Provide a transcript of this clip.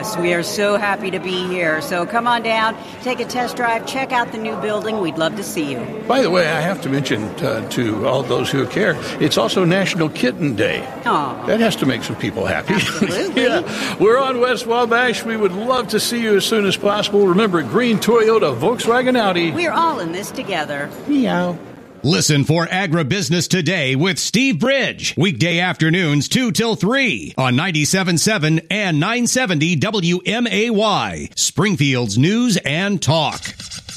Yes, we are so happy to be here. So come on down, take a test drive, check out the new building. We'd love to see you. By the way, I have to mention to all those who care, it's also National Kitten Day. Aw. That has to make some people happy. Absolutely. Yeah. We're on West Wabash. We would love to see you as soon as possible. Remember, green Toyota, Volkswagen Audi. We're all in this together. Meow. Listen for Agribusiness Today with Steve Bridge. Weekday afternoons 2 till 3 on 97.7 and 970 WMAY. Springfield's News and Talk.